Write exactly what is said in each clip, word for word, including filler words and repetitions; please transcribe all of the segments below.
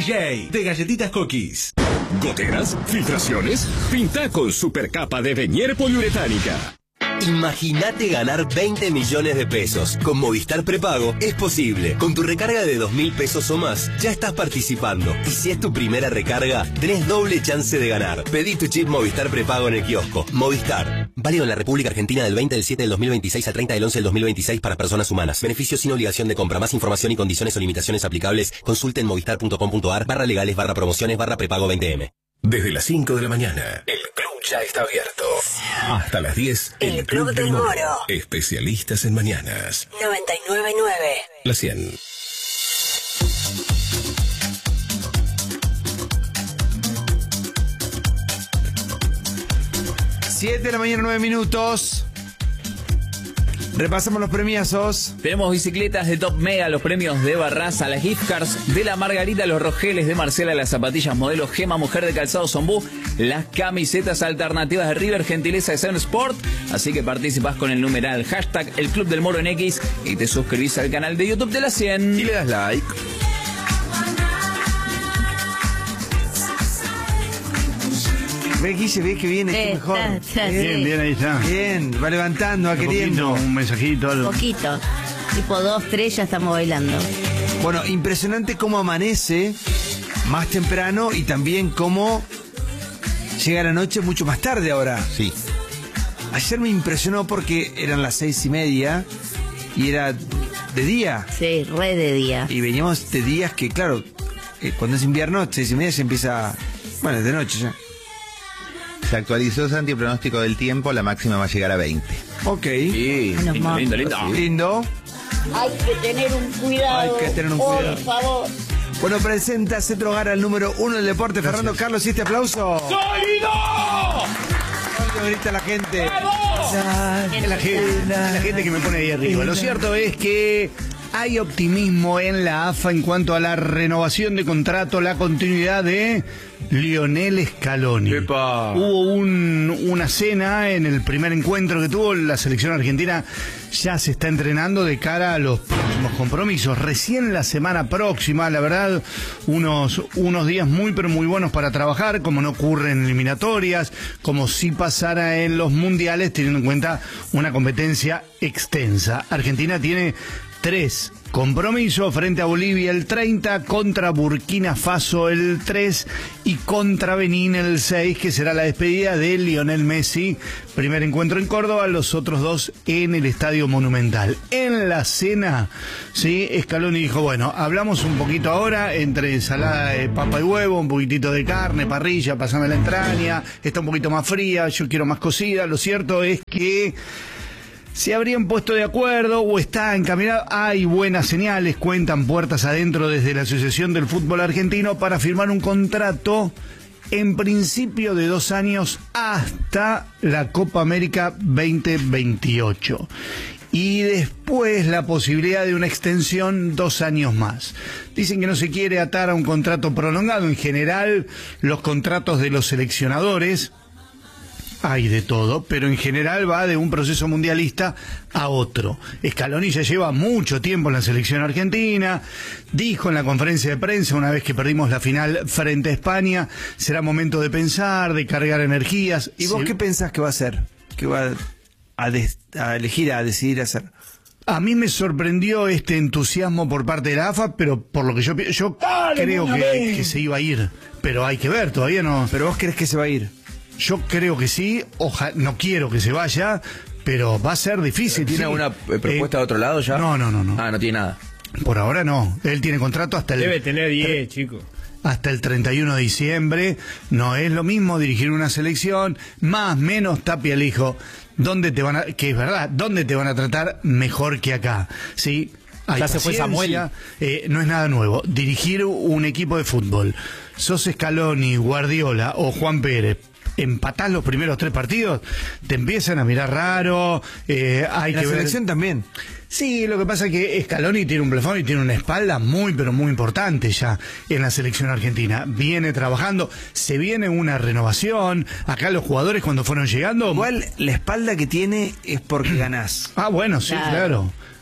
J de Galletitas Cookies. ¿Goteras? ¿Filtraciones? Pinta con supercapa de Venier poliuretánica. Imagínate ganar veinte millones de pesos. Con Movistar Prepago es posible. Con tu recarga de dos mil pesos o más, ya estás participando. Y si es tu primera recarga, tenés doble chance de ganar. Pedí tu chip Movistar Prepago en el kiosco. Movistar. Válido en la República Argentina del veinte del siete del dos mil veintiséis al treinta del once del dos mil veintiséis para personas humanas. Beneficios sin obligación de compra. Más información y condiciones o limitaciones aplicables. Consulte en movistar.com.ar barra legales barra promociones barra prepago veinte eme. Desde las cinco de la mañana, el club ya está abierto. Hasta las diez, el, el Club, Club del Moro. Moro. Especialistas en mañanas. noventa y nueve punto nueve. La cien. siete de la mañana, nueve minutos. Repasamos los premiazos. Tenemos bicicletas de Top Mega, los premios de Barraza, las gift cards de la Margarita, los rogeles de Marcela, las zapatillas modelo Gema Mujer de Calzado Zombú, las camisetas alternativas de River, gentileza de Sun Sport. Así que participás con el numeral hashtag El Club del Moro en X y te suscribís al canal de YouTube de la cien. Y le das like. Ve, Guille, ve que viene, sí, que mejor. Está, está, bien, sí. bien, ahí está. Bien, va levantando, va un queriendo. Poquito, un mensajito, algo. Poquito. Tipo dos, tres, ya estamos bailando. Bueno, impresionante cómo amanece más temprano y también cómo llega la noche mucho más tarde ahora. Sí. Ayer me impresionó porque eran las seis y media y era de día. Sí, re de día. Y veníamos de días que, claro, eh, cuando es invierno, seis y media se empieza, bueno, es de noche ya. Se actualizó Santi el pronóstico del tiempo, la máxima va a llegar a veinte. Ok. Sí, Menos lindo, mal. lindo, lindo. Lindo. Hay que tener un cuidado. Hay que tener un por cuidado. favor. Bueno, presenta Centro Hogar al número uno del deporte. Gracias. Fernando Carlos, ¿y este aplauso? ¡Sólido! ¿Cuánto grita la gente? La gente, la gente que me pone ahí arriba. Lo cierto es que hay optimismo en la A F A en cuanto a la renovación de contrato, la continuidad de Lionel Scaloni. Epa. Hubo un, una cena en el primer encuentro que tuvo la selección argentina. Ya se está entrenando de cara a los próximos compromisos. Recién la semana próxima, la verdad, unos, unos días muy pero muy buenos para trabajar, como no ocurre en eliminatorias, como si pasara en los mundiales, teniendo en cuenta una competencia extensa. Argentina tiene tres compromisos: frente a Bolivia el treinta, contra Burkina Faso el tres y contra Benín el seis, que será la despedida de Lionel Messi. Primer encuentro en Córdoba, los otros dos en el Estadio Monumental. En la cena, sí, Scaloni dijo, bueno, hablamos un poquito ahora entre ensalada de papa y huevo, un poquitito de carne, parrilla, pasame la entraña, está un poquito más fría, yo quiero más cocida. Lo cierto es que se habrían puesto de acuerdo o está encaminado. Hay buenas señales, cuentan puertas adentro desde la Asociación del Fútbol Argentino para firmar un contrato en principio de dos años hasta la Copa América veinte veintiocho. Y después la posibilidad de una extensión dos años más. Dicen que no se quiere atar a un contrato prolongado. En general, los contratos de los seleccionadores, hay de todo, pero en general va de un proceso mundialista a otro. Scaloni ya lleva mucho tiempo en la selección argentina, dijo en la conferencia de prensa, una vez que perdimos la final frente a España, será momento de pensar, de cargar energías. ¿Y vos Se... qué pensás que va a hacer? ¿Qué va a, de- a elegir, a decidir hacer? A mí me sorprendió este entusiasmo por parte de la A F A, pero por lo que yo pi- yo creo que, que se iba a ir, pero hay que ver, todavía no. ¿Pero vos crees que se va a ir? Yo creo que sí, oja, no quiero que se vaya, pero va a ser difícil. ¿Tiene sí. alguna eh, propuesta Eh, de otro lado ya? No, no, no, no. Ah, no tiene nada. Por ahora no. Él tiene contrato hasta el... Debe tener diez, chicos. Hasta el treinta y uno de diciembre. No es lo mismo dirigir una selección, más menos Tapia le dijo, ¿dónde te van a, que es verdad, dónde te van a tratar mejor que acá? Sí. Hay Ya se fue paciencia, eh, no es nada nuevo. Dirigir un equipo de fútbol, sos Scaloni, Guardiola o Juan Pérez, empatás los primeros tres partidos, te empiezan a mirar raro, eh, hay La que ver... selección también. Sí, lo que pasa es que Scaloni tiene un plafón y tiene una espalda muy, pero muy importante ya en la selección argentina. Viene trabajando, se viene una renovación. Acá los jugadores cuando fueron llegando... Igual la espalda que tiene es porque ganás. Ah, bueno, sí, Claro. claro.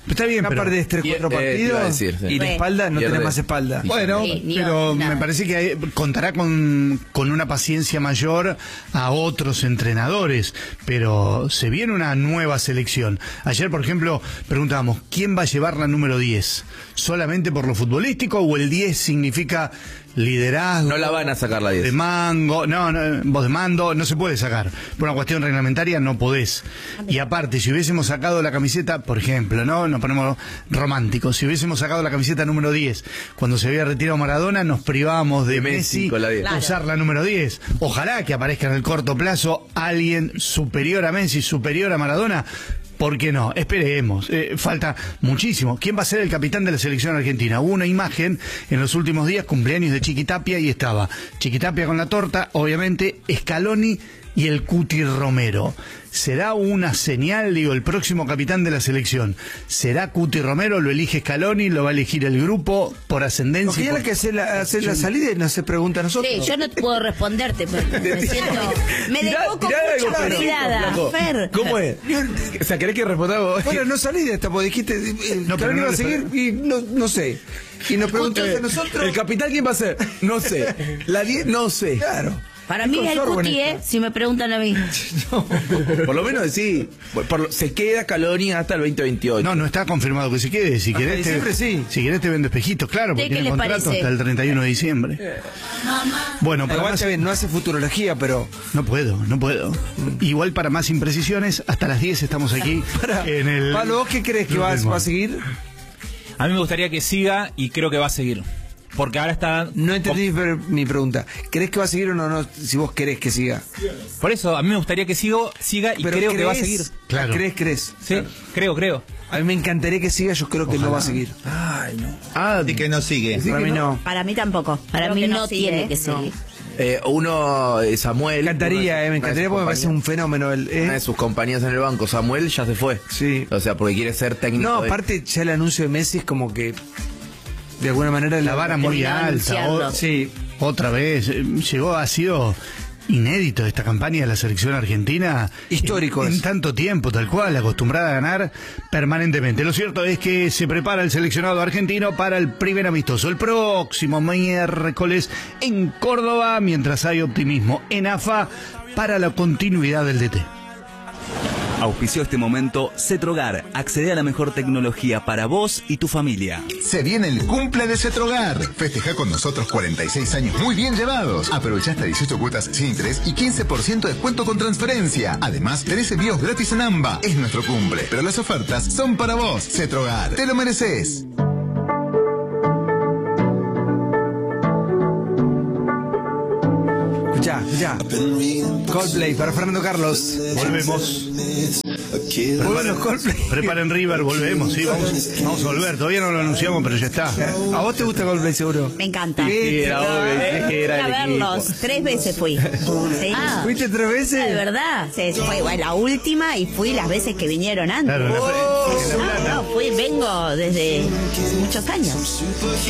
Está bien, pero perdés tres, cuatro Y, eh, partidos te iba a decir, sí. y la Sí. espalda, no Pierde. tenés más espalda. Bueno, Sí, ni pero nada. me parece que hay- contará con, con una paciencia mayor a otros entrenadores, pero se viene una nueva selección. Ayer, por ejemplo, preguntábamos, ¿quién va a llevar la número diez? ¿Solamente por lo futbolístico o el diez significa liderazgo? No la van a sacar la diez. De mango, no, no, voz de mando, no se puede sacar. Por una cuestión reglamentaria no podés. Y aparte, si hubiésemos sacado la camiseta, por ejemplo, ¿no? Nos ponemos románticos. Si hubiésemos sacado la camiseta número diez, cuando se había retirado Maradona, nos privábamos de, De Messi Messi con la diez. Claro. usar la número diez. Ojalá que aparezca en el corto plazo alguien superior a Messi, superior a Maradona. ¿Por qué no? Esperemos. Eh, falta muchísimo. ¿Quién va a ser el capitán de la selección argentina? Hubo una imagen en los últimos días, cumpleaños de Chiquitapia, y estaba Chiquitapia con la torta, obviamente, Scaloni y el Cuti Romero. ¿Será una señal, digo, el próximo capitán de la selección? ¿Será Cuti Romero? ¿Lo elige Scaloni? ¿Lo va a elegir el grupo por ascendencia? Porque y ya por- la que hacer la, hacer la salida y no se pregunta a nosotros. Sí, yo no puedo responderte, pero me siento... Me Tirá- dejó con tirá algo mucha preciso, olvidada, flaco. Fer. ¿Cómo es? O sea, ¿querés que respondamos? Bueno, no salí de esta, porque dijiste, eh, No, pero Scaloni no va a le- seguir y no, no sé. Y nos preguntaste a nosotros. ¿El capitán quién va a ser? No sé. La diez, no sé. Claro. Para mí es el Consorbo en Cuti, esto. ¿eh? Si me preguntan a mí. Por lo menos sí. Por- por lo- se queda Scaloni hasta el veinte veintiocho. No, no está confirmado que se quede. Si Hasta querés, te, diciembre sí. si querés te vendo espejitos, claro, porque ¿De qué tiene les contrato parece? hasta el treinta y uno de diciembre. Bueno, para Igual más, está bien, no hace futurología, pero no puedo, no puedo. Igual para más imprecisiones, hasta las diez estamos aquí para, en el... Pablo, ¿vos qué crees que Club va, del va a Moro. seguir? A mí me gustaría que siga y creo que va a seguir. Porque ahora está... No entendí pero, mi pregunta. ¿Crees que va a seguir o no, no? Si vos querés que siga. Por eso, a mí me gustaría que sigo, siga y Pero creo que va a crees- seguir. Claro. ¿Crees, crees? Sí, creo, creo. A mí me encantaría que siga, yo creo que no va a seguir. Ah, de que no sigue. Para mí no. Para mí tampoco. Para Creo mí que no sigue, tiene ¿eh? que seguir. Eh, uno, eh, Samuel. Me encantaría, uno de- eh, me una de encantaría sus porque me parece compañías- un fenómeno. El, eh. Una de sus compañías en el banco, Samuel, ya se fue. Sí. O sea, porque quiere ser técnico. No, de- aparte ya el anuncio de Messi es como que de alguna manera La vara muy terminó alta. anunciando. o- Sí. Otra vez. eh, Llegó, ha sido inédito esta campaña de la selección argentina. Histórico En, en es. tanto tiempo, tal cual, acostumbrada a ganar permanentemente. Lo cierto es que se prepara el seleccionado argentino para el primer amistoso el próximo miércoles en Córdoba, mientras hay optimismo en A F A para la continuidad del D T. Auspició este momento Cetrogar. Accede a la mejor tecnología para vos y tu familia. Se viene el cumple de Cetrogar. Festeja con nosotros cuarenta y seis años muy bien llevados. Aprovecha hasta dieciocho cuotas sin interés y quince por ciento de descuento con transferencia. Además, tenés envíos gratis en AMBA. Es nuestro cumple, pero las ofertas son para vos. Cetrogar, te lo mereces. Escuchá, escuchá. Coldplay para Fernando Carlos. Volvemos. Bueno, Coldplay. Preparen River, volvemos, sí, vamos, vamos a volver. Todavía no lo anunciamos, pero ya está. ¿A vos te gusta Coldplay seguro? Me encanta. Sí, era obvio, es que era Fui a el equipo. verlos. Tres veces fui. Sí. Ah, ¿Fuiste tres ¿de veces? verdad? Sí, fue bueno, la última y fui las veces que vinieron antes. Claro, en la pre- en la No, plata. no, fui, vengo desde muchos años.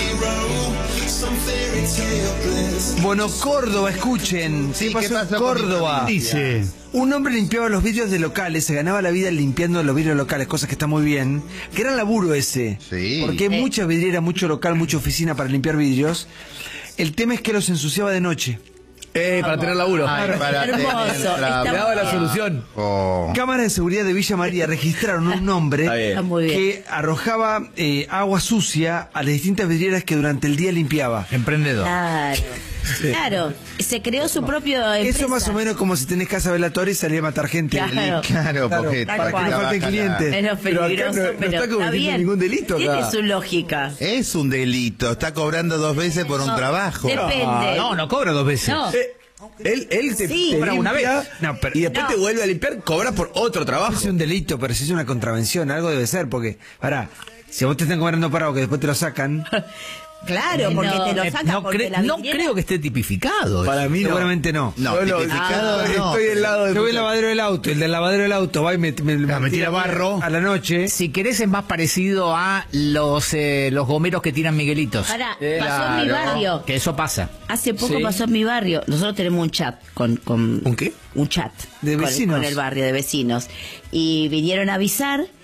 Bueno, Córdoba, escuchen. Sí, ¿Qué pasó ¿qué en pasó con Córdoba? Dice, Un hombre limpiaba los vidrios de locales, se ganaba la vida limpiando los vidrios locales, cosas que está muy bien. Gran laburo ese. Sí. Porque hay mucha vidriera, mucho local, mucha oficina para limpiar vidrios. El tema es que los ensuciaba de noche. Eh, para tener laburo. Ay, para Hermoso, tener está trabajo. Me daba la solución. Oh. Cámaras de seguridad de Villa María registraron un hombre Está bien. Está muy bien. que arrojaba eh, agua sucia a las distintas vidrieras que durante el día limpiaba. Emprendedor. Claro. Claro. Se creó su propio empresa. Eso más o menos como si tenés casa velatoria y salía a matar gente. Claro. Claro, porque Tal para que cual. no falten trabaja clientes. Es lo Pero acá peligroso, no- no pero está está cometiendo bien. ningún delito acá. Tiene su lógica. la- Es un delito, está cobrando dos veces por un No, trabajo. Depende. No, no cobra dos veces. No. Eh, él, él te, Sí. te Cobra una limpia vez. No, pero- y después No. te vuelve a limpiar, cobra por otro trabajo. Es un delito, pero si es una contravención, algo debe ser, porque, pará, si a vos te están cobrando parado que después te lo sacan, Claro, porque No, te lo Eh, sacan no, porque cre- la no vidriera- creo que esté tipificado. Para mí no. seguramente no. No, Yo lo- tipificado ah, no. estoy del lado de... Yo voy al lavadero del auto, el del lavadero del auto va y me, me, Ah, me tira barro. a la noche. Si querés es más parecido a los eh, los gomeros que tiran Miguelitos. Pará, Eh, pasó en mi claro. barrio. Que eso pasa. Hace poco Sí. pasó en mi barrio. Nosotros tenemos un chat con... con ¿Un qué? Un chat. De con- vecinos. Con el barrio de vecinos. Y vinieron a avisar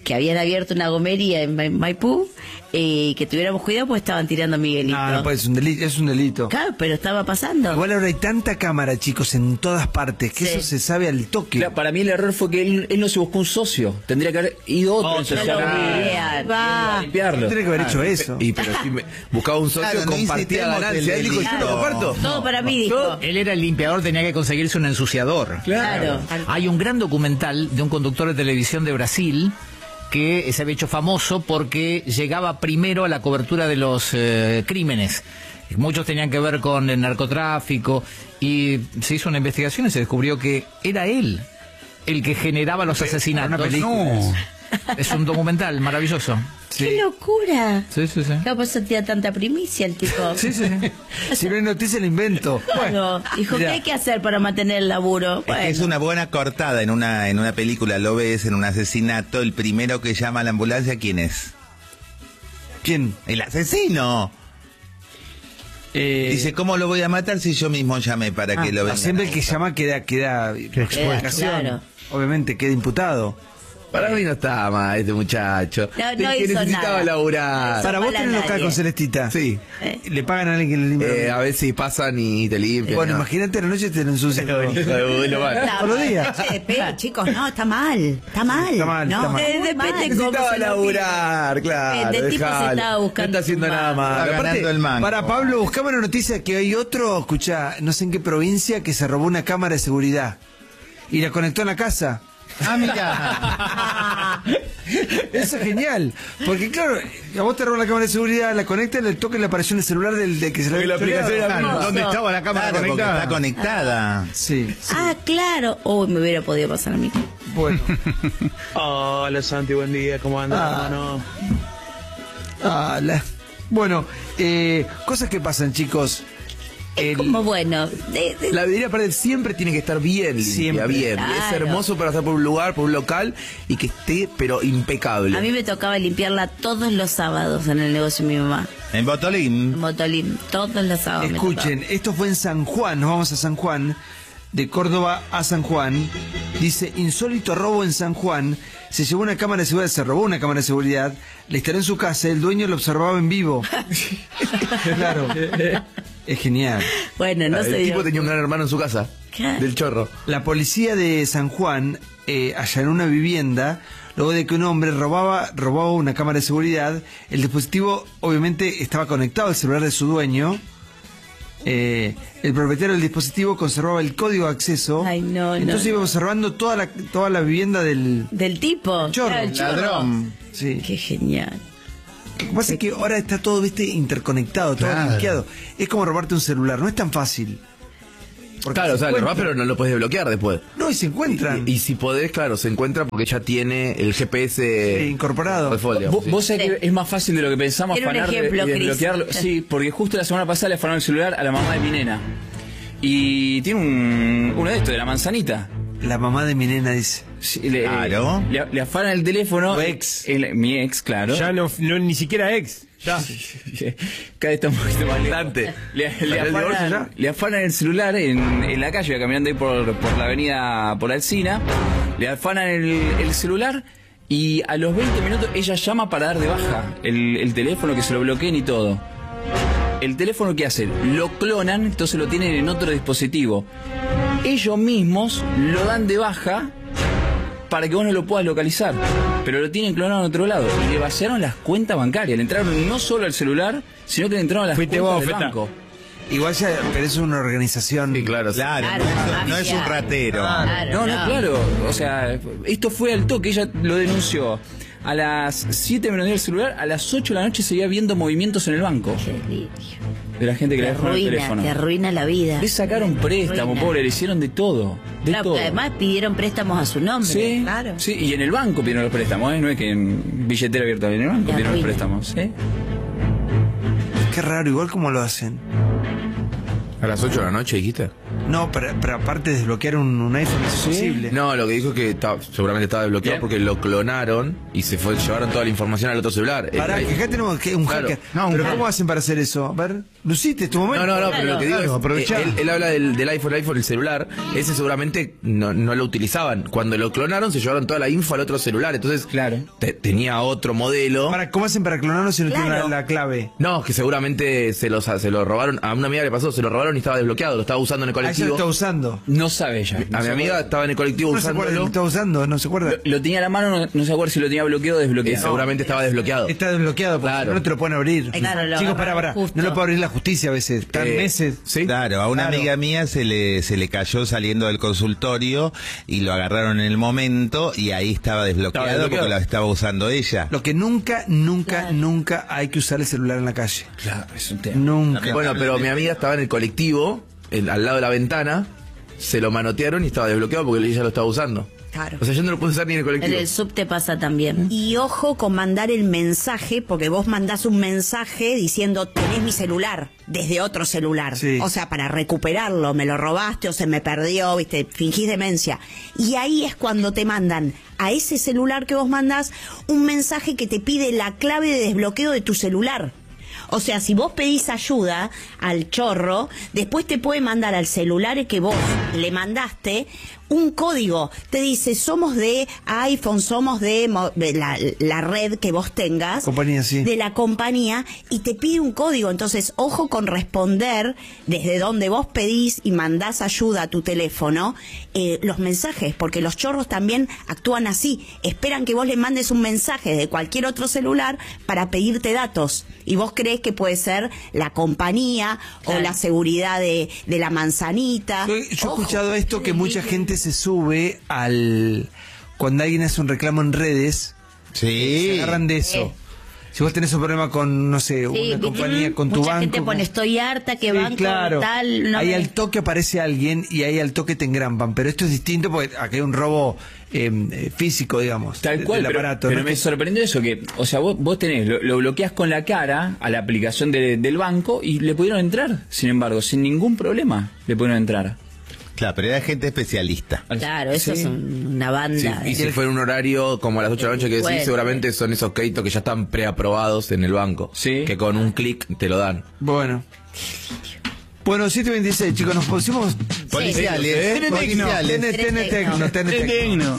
que habían abierto una gomería en Ma- Maipú, y eh, que tuviéramos cuidado porque estaban tirando a Miguelito. No, no puede, es un delito, es un delito. Claro, pero estaba pasando. Igual ahora hay tanta cámara, chicos, en todas partes, que Sí. eso se sabe al toque. Claro, para mí el error fue que él, él no se buscó un socio. Tendría que haber ido otro, Otro, ensuciar no lo a- vea, va. a limpiarlo. Tiene que haber hecho eso. Y pero si me- buscaba un socio, Claro, no compartía incitemos ganancia. el Él dijo, yo delito. lo comparto. Todo para mí, dijo. Él era el limpiador, tenía que conseguirse un ensuciador. Claro. Hay un gran documental de un conductor de televisión de Brasil que se había hecho famoso porque llegaba primero a la cobertura de los eh, crímenes. Muchos tenían que ver con el narcotráfico y se hizo una investigación y se descubrió que era él el que generaba los asesinatos. Una película. Es un documental maravilloso. ¡Qué locura! Sí, sí, sí. ¿Qué pasó? Tenía tanta primicia el tipo. Sí, sí. Si no hay noticia, lo invento. Claro. Dijo, Mira. ¿qué hay que hacer para mantener el laburo? Es que es una buena cortada en una en una película, lo ves en un asesinato, el primero que llama a la ambulancia, ¿quién es? ¿Quién? El asesino. Eh, Dice, ¿cómo lo voy a matar si yo mismo llamé para que lo ah, venga? siempre el que llama queda, queda, expuesto. Claro. obviamente queda imputado. Para mí no estaba mal este muchacho. No, Es no que hizo necesitaba nada. laburar. Para vos para tenés local nadie. con Celestita. Sí. Le pagan a alguien que le limpia. Eh, a veces pasan y te limpian. Bueno, ¿no? imagínate la noche te lo ensucian. todo. Bueno, vale. Todos los días. Che, pero, chicos, no, está mal. Está mal. Está mal, no, está mal. Eh, muy depende mal. cómo Necesitaba se lo laburar, claro. Depende, el tipo se dejalo. estaba buscando No está haciendo un nada mango. más. Está ganando el mango. Para Pablo, buscame una noticia que hay otro, escucha, no sé en qué provincia, que se robó una cámara de seguridad y la conectó en la casa. Ah, mira. Eso es genial. Porque claro, a vos te roban la cámara de seguridad, la conectas, le toca y le apareció en el celular del, del que se la Porque la aplicación era Claro. misma. ¿Dónde estaba la cámara Claro, porque conectada? está conectada. Sí, Ah, claro. Uy, me hubiera podido pasar a mí. bueno. Hola Santi, buen día, ¿cómo andas, Ah. hermano? Ah, la- Bueno, eh, cosas que pasan, chicos. El- Como bueno. de- de- La vidriera pared siempre tiene que estar bien limpia, Siempre. bien. Y es Claro. hermoso para estar por un lugar, por un local y que esté, pero impecable. A mí me tocaba limpiarla todos los sábados en el negocio de mi mamá. En Botolín. En Motolín, todos los sábados. me Escuchen, esto fue en San Juan, nos vamos a San Juan, de Córdoba a San Juan. Dice, insólito robo en San Juan. Se llevó una cámara de seguridad, se robó una cámara de seguridad, la instaló en su casa, el dueño lo observaba en vivo. Claro. Es genial. Bueno, no el se tipo dio. tenía un gran hermano en su casa, Claro. del chorro. La policía de San Juan eh, allanó una vivienda luego de que un hombre robaba, robaba una cámara de seguridad. El dispositivo obviamente estaba conectado al celular de su dueño. Eh, el propietario del dispositivo conservaba el código de acceso. Ay, no, no, Entonces iba no. observando toda la, toda la vivienda del Del tipo. chorro. Claro, el chorro. Ladrón. Sí. Qué genial. Lo que pasa es que ahora está todo, viste, interconectado, todo Claro. linkeado. Es como robarte un celular, no es tan fácil. Porque Claro, o se sea, lo encuentra- robás, pero no lo puedes desbloquear después. No, y se encuentran. Y, y si podés, claro, se encuentra porque ya tiene el G P S Sí, incorporado. default, digamos, Vos, sí. vos sabés que es más fácil de lo que pensamos Era un afanar de- ejemplo, y Cris. desbloquearlo. Sí, porque justo la semana pasada le afanaron el celular a la mamá de mi nena. Y tiene un, uno de estos, de la manzanita. La mamá de mi nena dice. Sí, le, Claro. Le, le afanan el teléfono. Tu ex. el- mi ex, claro. Ya no, no ni siquiera ex. Ya. Cada vez está un poquito más lejos. Dante. Le, le ¿El divorcio afanan, ya? le afanan el celular en, en la calle, caminando ahí por, por la avenida, por Alsina. Le afanan el, el celular y a los veinte minutos ella llama para dar de baja el, el teléfono, que se lo bloqueen y todo. El teléfono, ¿qué hacen? Lo clonan, entonces lo tienen en otro dispositivo. Ellos mismos lo dan de baja para que vos no lo puedas localizar, pero lo tienen clonado en otro lado. Y le vaciaron las cuentas bancarias. Le entraron no solo al celular, sino que le entraron a las Fuiste cuentas vos, del Feta. banco. Igual ya, pero es una organización. Sí, claro. sí. Claro, Claro, no, es, una no es un mafia. ratero. Claro, No, no, claro. O sea, esto fue al toque. Ella lo denunció. A las siete me lo dio el celular, a las ocho de la noche seguía viendo movimientos en el banco Qué lindo. de la gente que Te le dejó el arruina, teléfono. te arruina la vida. Le sacaron préstamo, Arruina. pobre, le hicieron de todo. De Claro, todo. porque además pidieron préstamos a su nombre. Sí, Claro. sí, y en el banco pidieron los préstamos, ¿eh? No es que en billetera abierta, en el banco Te pidieron los arruina. préstamos, ¿eh? Qué raro, igual como lo hacen. ¿A las ocho de la noche dijiste? No, pero, pero aparte de desbloquear un, un iPhone es imposible. No, lo que dijo es que estaba- seguramente estaba desbloqueado Bien. porque lo clonaron y se fue, llevaron toda la información al otro celular. Pará, El- que acá tenemos que un Claro. hacker. No, un pero hacker. ¿cómo hacen para hacer eso? A ver, Lucite, tu momento. No, no, no, pero lo que digo Claro, es, aprovechá. eh, él, él habla del, del iPhone, el iPhone, el celular, ese seguramente no, no lo utilizaban. Cuando lo clonaron se llevaron toda la info al otro celular, entonces claro. tenía otro modelo. Para, ¿cómo hacen para clonarlo si no tienen la, la clave? No, que seguramente se, los, se lo robaron, a una amiga le pasó, se lo robaron y estaba desbloqueado, lo estaba usando en el Ah, ella colectivo. lo está usando. No sabe ella. A mi amiga estaba en el colectivo No se acuerda, usándolo. lo está usando, no se acuerda. Lo, lo tenía a la mano, no, no se acuerda si lo tenía bloqueado o desbloqueado. Eh, seguramente estaba desbloqueado. Está desbloqueado, porque Claro. no te lo pueden abrir. Claro, lo Chicos, para, agarraron para. justo. No lo puede abrir la justicia a veces. Están Eh, meses. Claro, a una Claro. amiga mía se le, se le cayó saliendo del consultorio y lo agarraron en el momento y ahí estaba desbloqueado, Estaba desbloqueado. porque lo estaba usando ella. Lo que nunca, nunca, nunca hay que usar el celular en la calle. Claro, es un tema. Nunca. Bueno, pero mi amiga estaba en el colectivo, el- al lado de la ventana, se lo manotearon y estaba desbloqueado porque ella lo estaba usando. Claro. O sea, yo no lo pude usar ni en el En colectivo. el subte pasa también. Y ojo con mandar el mensaje, porque vos mandás un mensaje diciendo tenés mi celular desde otro celular. Sí. O sea, para recuperarlo, me lo robaste o se me perdió, viste, fingís demencia. Y ahí es cuando te mandan a ese celular que vos mandás un mensaje que te pide la clave de desbloqueo de tu celular. O sea, si vos pedís ayuda al chorro, después te puede mandar al celular que vos le mandaste un código. Te dice, somos de iPhone, somos de, mo- de la, la red que vos tengas. Compañía, sí. De la compañía, y te pide un código. Entonces, ojo con responder desde donde vos pedís y mandás ayuda a tu teléfono eh, los mensajes, porque los chorros también actúan así. Esperan que vos le mandes un mensaje de cualquier otro celular para pedirte datos. Y vos crees que puede ser la compañía o la seguridad de, de la manzanita. Yo, yo he escuchado esto que mucha gente se sube al... Cuando alguien hace un reclamo en redes, sí. se agarran de eso. Eh. Si vos tenés un problema con, no sé, Sí, una ¿viste? compañía, con tu Mucha banco... gente con- pone, estoy harta, que Sí, banco claro. tal... No ahí me- al toque aparece alguien y ahí al toque te engrampan. Pero esto es distinto porque acá hay un robo eh, eh, físico, digamos. Tal cual, del pero, aparato. pero ¿no? me Que- sorprendió eso que, o sea, vos, vos tenés, lo, lo bloqueás con la cara a la aplicación de- del banco y le pudieron entrar, sin embargo, sin ningún problema le pudieron entrar. Claro, pero era gente especialista. Claro, eso Sí. es un- una banda. Sí, y si fue en un horario como a las ocho de la noche que decís, Bueno. seguramente son esos créditos que ya están preaprobados en el banco. Sí. Que con un clic te lo dan. Bueno. Bueno, siete veintiséis, chicos, nos pusimos... Policiales, ¿eh? Tene Tecno. Tene- Tene Tecno, Tene Tecno.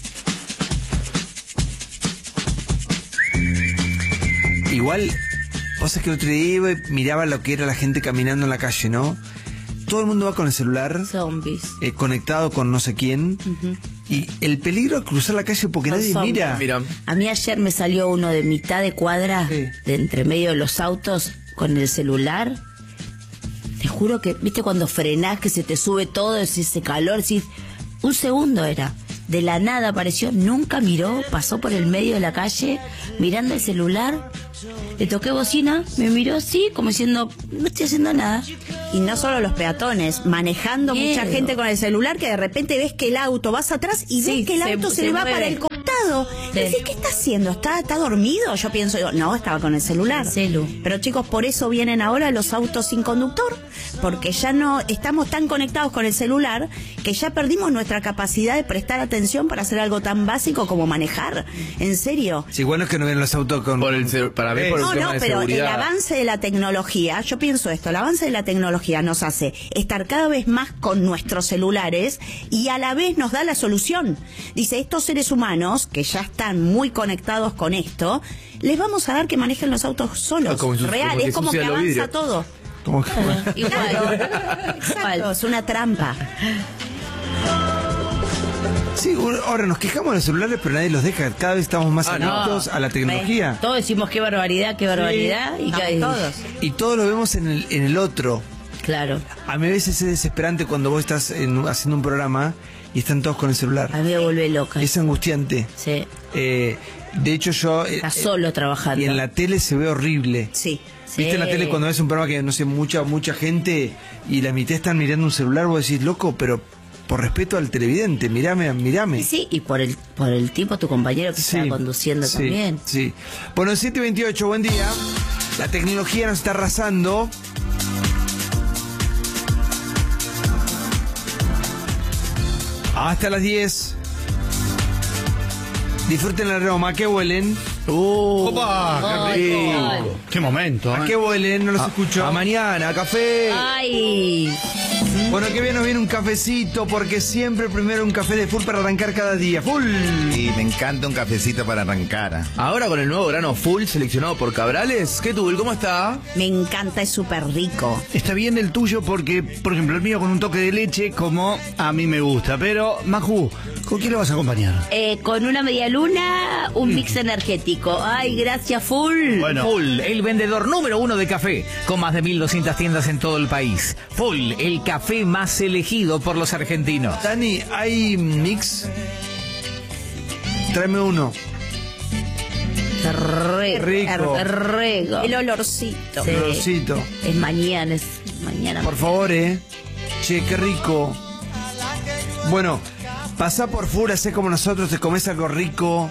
Igual, vos sabés que el otro día iba y miraba lo que era la gente caminando en la calle, ¿no? Todo el mundo va con el celular, Zombies. eh, conectado con no sé quién, y el peligro de cruzar la calle porque Son nadie zombies. mira. Mira, A mí ayer me salió uno de mitad de cuadra, Sí. de entre medio de los autos, con el celular. Te juro que, viste, cuando frenás, que se te sube todo, ese ese calor, decís, un segundo era. De la nada apareció, nunca miró, pasó por el medio de la calle, mirando el celular. Le toqué bocina, me miró así, como diciendo, no estoy haciendo nada. Y no solo los peatones, manejando Miedo. mucha gente con el celular, que de repente ves que el auto, vas atrás y Sí, ves que el se- auto se, se le va mueve. para el costado. Sí. Y decís, ¿qué está haciendo? ¿Está, ¿Está dormido? Yo pienso, digo, no, estaba con el celular. Celu. Pero chicos, por eso vienen ahora los autos sin conductor, porque ya no estamos tan conectados con el celular que ya perdimos nuestra capacidad de prestar atención para hacer algo tan básico como manejar. ¿En serio? Sí, bueno es que no ven los autos con... por el, ce- para mí por el No, tema no, de pero el seguridad. avance de la tecnología, yo pienso esto, el avance de la tecnología nos hace estar cada vez más con nuestros celulares y a la vez nos da la solución. Dice, estos seres humanos, que ya están muy conectados con esto, les vamos a dar que manejen los autos solos. Ah, como si- Real, como que es como que ensucian los avanza vidrios. todo. Como que- Igual. Exacto, es una trampa. Sí, ahora nos quejamos de los celulares, pero nadie los deja. Cada vez estamos más Ah, no. adictos a la tecnología. Todos decimos qué barbaridad, qué barbaridad. Y Estamos que- todos. Y todos lo vemos en el, en el otro. Claro. A mí a veces es desesperante cuando vos estás en- haciendo un programa y están todos con el celular. A mí me vuelve loca. Es angustiante. Sí. Eh, de hecho yo... eh, Está solo trabajando. y en la tele se ve horrible. Sí. ¿Viste en la tele cuando ves un programa que, no sé, mucha mucha gente y la mitad están mirando un celular, vos decís, loco, pero por respeto al televidente, mirame, mirame. Y sí, y por el por el tipo, tu compañero que Sí, está conduciendo sí, también. Sí. Bueno, siete veintiocho, buen día. La tecnología nos está arrasando. Hasta las diez. Disfruten el aroma. ¿Qué huelen? Uh, ¡Opa! ¡Qué rico! ¡Qué momento! ¿A eh. qué huelen? No los a, escucho. a mañana, a café. Ay. Bueno, que bien nos viene un cafecito, porque siempre primero un café de Full para arrancar cada día. ¡Full! Y me encanta un cafecito para arrancar. Ahora con el nuevo grano Full seleccionado por Cabrales. ¿Qué tú? ¿Cómo está? Me encanta, es súper rico. Está bien el tuyo porque, por ejemplo, el mío con un toque de leche, como a mí me gusta. Pero, Maju, ¿con quién lo vas a acompañar? Eh, con una media luna, un mix energético. Ay, gracias, Full. Bueno. Full, el vendedor número uno de café, con más de mil doscientas tiendas en todo el país. Full, el café más elegido por los argentinos. Dani, ¿hay mix? Tráeme uno. Re, Rico. er- rico. El olorcito. Sí. El olorcito. Es mañana, es mañana. Por favor, eh. Che, qué rico. Bueno, pasá por Full, hacé como nosotros, te comes algo rico.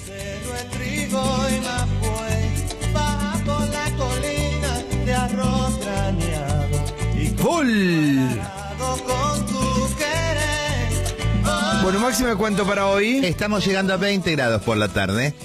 Full. Bueno, máxima, ¿cuánto para hoy? Estamos llegando a veinte grados por la tarde.